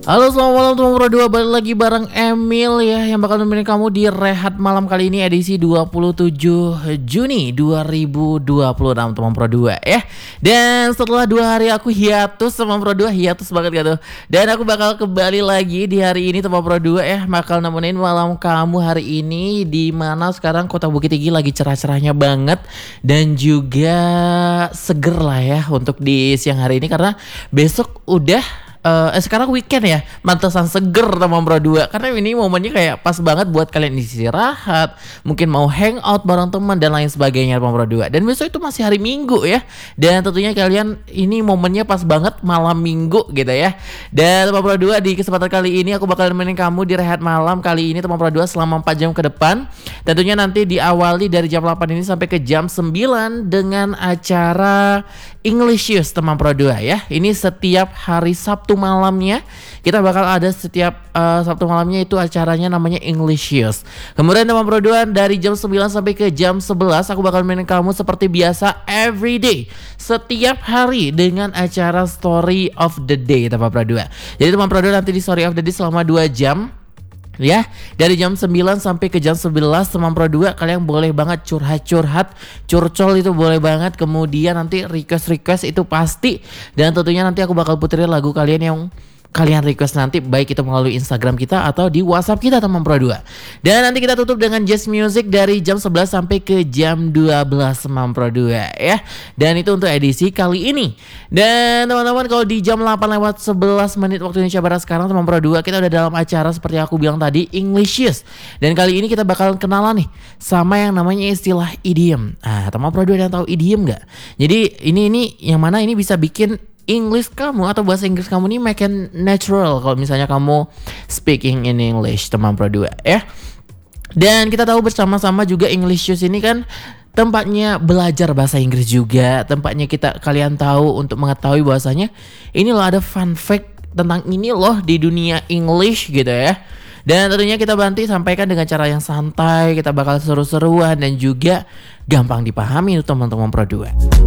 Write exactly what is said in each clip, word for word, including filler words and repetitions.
Halo, selamat malam teman Pro dua, balik lagi bareng Emil ya, yang bakal nemenin kamu di Rehat Malam kali ini edisi dua puluh tujuh Juni dua ribu dua puluh enam teman Pro dua ya. Dan setelah dua hari aku hiatus teman Pro dua, hiatus banget gak tuh. Dan aku bakal kembali lagi di hari ini teman Pro dua ya, bakal nemenin malam kamu hari ini, di mana sekarang kota Bukit Tinggi lagi cerah-cerahnya banget dan juga seger lah ya untuk di siang hari ini, karena besok udah Uh, eh, sekarang weekend ya, mantesan seger teman Pro dua, karena ini momennya kayak pas banget buat kalian istirahat, mungkin mau hangout bareng teman dan lain sebagainya teman Pro dua. Dan besok itu masih hari Minggu ya, dan tentunya kalian ini momennya pas banget malam Minggu gitu ya. Dan teman Pro dua, di kesempatan kali ini aku bakal nemenin kamu di Rehat Malam kali ini teman Pro dua selama empat jam ke depan. Tentunya nanti diawali dari jam delapan ini sampai ke jam sembilan dengan acara Englishius teman Pro dua ya. Ini setiap hari Sabtu malamnya kita bakal ada, setiap uh, Sabtu malamnya itu acaranya namanya Englishius. Kemudian teman Pro dua, dari jam sembilan sampai ke jam sebelas aku bakal nemenin kamu seperti biasa everyday, setiap hari dengan acara Story of the Day teman Pro dua. Jadi teman Pro dua nanti di Story of the Day selama dua jam ya, dari jam sembilan sampai ke jam sebelas teman Pro dua, kalian boleh banget curhat-curhat, curcol itu boleh banget. Kemudian nanti request-request itu pasti, dan tentunya nanti aku bakal puterin lagu kalian yang kalian request nanti, baik itu melalui Instagram kita atau di WhatsApp kita teman Pro dua. Dan nanti kita tutup dengan jazz music dari jam sebelas sampai ke jam dua belas teman Pro dua ya. Dan itu untuk edisi kali ini. Dan teman-teman, kalau di jam delapan lewat sebelas menit waktu Indonesia Barat sekarang teman Pro dua, kita udah dalam acara seperti aku bilang tadi, Englishius. Dan kali ini kita bakalan kenalan nih sama yang namanya istilah idiom. Ah, teman Pro dua yang tahu idiom nggak? Jadi ini ini yang mana ini bisa bikin English kamu atau bahasa Inggris kamu nih makin natural kalau misalnya kamu speaking in English teman Pro dua ya. Dan kita tahu bersama-sama juga Englishius ini kan tempatnya belajar bahasa Inggris juga, tempatnya kita kalian tahu untuk mengetahui bahwasanya ini loh ada fun fact tentang ini loh di dunia English gitu ya. Dan tentunya kita bantu sampaikan dengan cara yang santai, kita bakal seru-seruan dan juga gampang dipahami teman-teman Pro dua.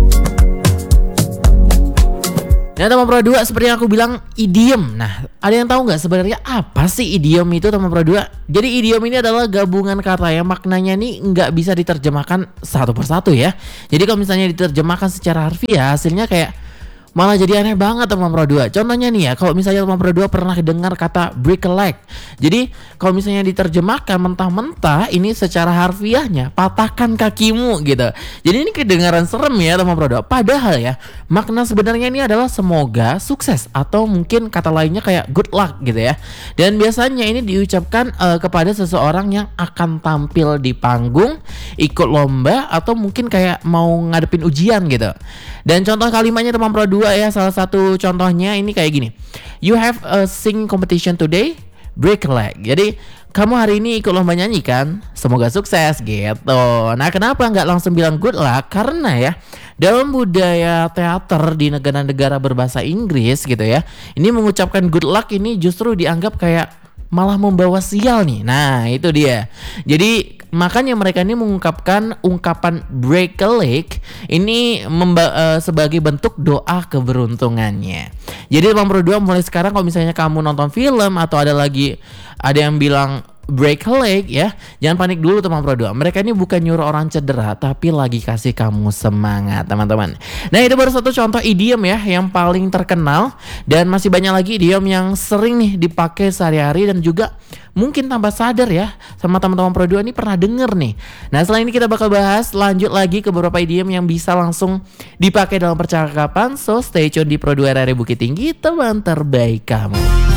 Nah teman Pro dua, seperti yang aku bilang idiom. Nah, ada yang tahu nggak sebenarnya apa sih idiom itu teman Pro dua? Jadi idiom ini adalah gabungan kata yang maknanya nih nggak bisa diterjemahkan satu persatu ya. Jadi kalau misalnya diterjemahkan secara harfiah, hasilnya kayak malah jadi aneh banget teman Pro dua. Contohnya nih ya, kalau misalnya teman Pro dua pernah dengar kata break a leg. Jadi kalau misalnya diterjemahkan mentah-mentah, ini secara harfiahnya patahkan kakimu gitu. Jadi ini kedengaran serem ya teman Pro dua. Padahal ya, makna sebenarnya ini adalah semoga sukses, atau mungkin kata lainnya kayak good luck gitu ya. Dan biasanya ini diucapkan uh, kepada seseorang yang akan tampil di panggung, ikut lomba, atau mungkin kayak mau ngadepin ujian gitu. Dan contoh kalimatnya teman Pro dua ya, salah satu contohnya ini kayak gini. You have a sing competition today, break a leg. Jadi kamu hari ini ikut lomba nyanyi kan, semoga sukses gitu. Nah kenapa nggak langsung bilang good luck? Karena ya dalam budaya teater di negara-negara berbahasa Inggris gitu ya, ini mengucapkan good luck ini justru dianggap kayak malah membawa sial nih. Nah itu dia. Jadi makanya mereka ini mengungkapkan ungkapan break a leg ini memba- uh, sebagai bentuk doa keberuntungannya. Jadi teman Pro dua, mulai sekarang kalau misalnya kamu nonton film atau ada lagi ada yang bilang break a leg ya, jangan panik dulu teman Pro dua. Mereka ini bukan nyuruh orang cedera, tapi lagi kasih kamu semangat teman-teman. Nah itu baru satu contoh idiom ya yang paling terkenal, dan masih banyak lagi idiom yang sering nih dipakai sehari-hari dan juga mungkin tanpa sadar ya sama teman-teman Pro dua ini pernah denger nih. Nah setelah ini kita bakal bahas lanjut lagi ke beberapa idiom yang bisa langsung dipakai dalam percakapan. So stay tune di Pro dua R R I Bukit Tinggi, teman terbaik kamu.